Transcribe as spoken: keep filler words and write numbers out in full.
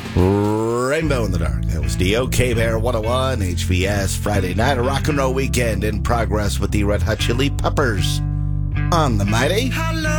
Rainbow in the Dark. That was Dio, K-Bear one oh one, H V S, Friday night, a rock and roll weekend in progress with the Red Hot Chili Peppers on the Mighty Hello.